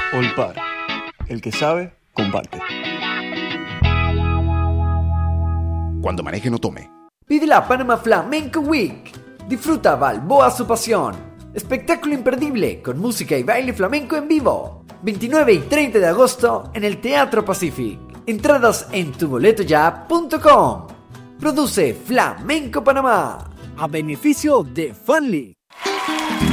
Olpar. El que sabe, comparte. Cuando maneje no tome. Vive la Panama Flamenco Week. Disfruta Balboa su pasión. Espectáculo imperdible con música y baile flamenco en vivo. 29 y 30 de agosto en el Teatro Pacific. Entradas en tuboletoya.com. Produce Flamenco Panamá. A beneficio de Funly.